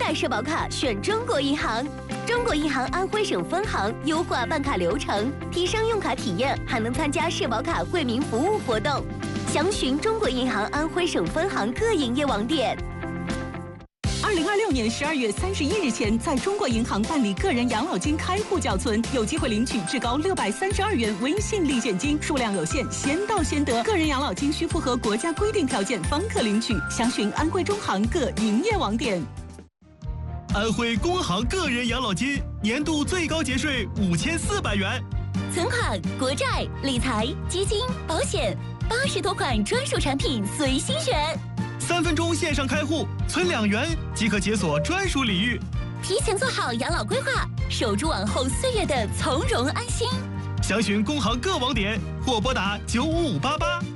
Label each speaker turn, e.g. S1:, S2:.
S1: 代社保卡选中国银行。中国银行安徽省分行优化办卡流程，提升用卡体验，还能参加社保卡惠民服务活动。详询中国银行安徽省分行各营业网点。
S2: 2026年12月31日前，在中国银行办理个人养老金开户缴存，有机会领取至高632元微信立现金，数量有限，先到先得。个人养老金需符合国家规定条件方可领取。详询安徽中行各营业网点。
S3: 安徽工行个人养老金年度最高节税5400元，
S1: 存款、国债、理财、基金、保险，80多款专属产品随心选。
S3: 3分钟线上开户，存2元即可解锁专属礼遇。
S1: 提前做好养老规划，守住往后岁月的从容安心。
S3: 详询工行各网点或拨打95588。